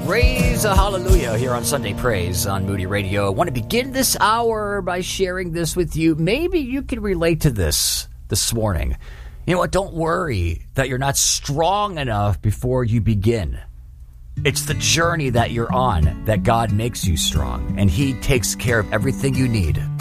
Raise a hallelujah here on Sunday Praise on Moody Radio. I want to begin this hour by sharing this with you. Maybe you can relate to this morning. You know what? Don't worry that you're not strong enough before you begin. It's the journey that you're on that God makes you strong, and He takes care of everything you need.